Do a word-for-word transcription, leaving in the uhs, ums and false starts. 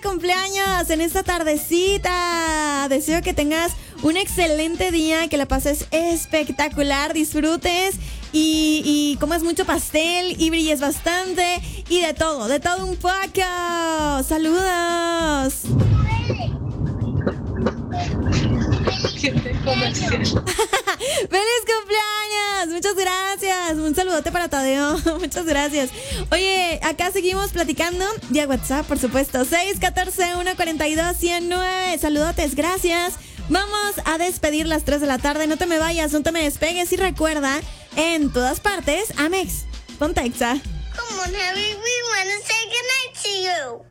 cumpleaños en esta tardecita. Deseo que tengas un excelente día, que la pases espectacular, disfrutes y, y comas mucho pastel y brilles bastante y de todo, de todo un poco. ¡Saludos! ¡Feliz cumpleaños! Muchas gracias. Un saludote para Tadeo. Muchas gracias. Oye, acá seguimos platicando vía WhatsApp, por supuesto. seis uno cuatro, uno cuatro dos, uno cero nueve. Saludotes, gracias. Vamos a despedir las tres de la tarde. No te me vayas, no te me despegues. Y recuerda, en todas partes, Amex. Ponte Exa. Come on, Harry. We want to say goodnight to you.